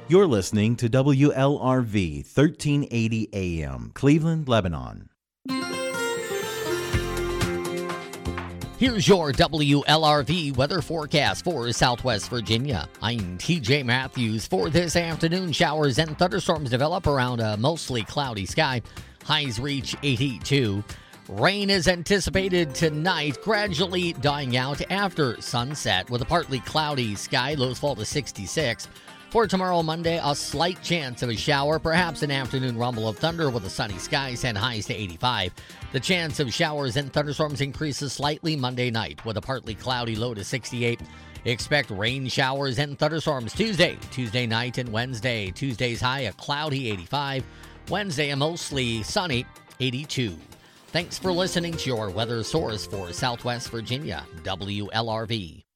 You're listening to WLRV 1380 AM, Cleveland, Lebanon. Here's your WLRV weather forecast for Southwest Virginia. I'm TJ Matthews. For this afternoon, showers and thunderstorms develop around a mostly cloudy sky. Highs reach 82. Rain is anticipated tonight, gradually dying out after sunset with a partly cloudy sky. Lows fall to 66. For tomorrow, Monday, a slight chance of a shower, perhaps an afternoon rumble of thunder with a sunny skies and highs to 85. The chance of showers and thunderstorms increases slightly Monday night with a partly cloudy low to 68. Expect rain showers and thunderstorms Tuesday night and Wednesday. Tuesday's high a cloudy 85. Wednesday a mostly sunny 82. Thanks for listening to your weather source for Southwest Virginia, WLRV.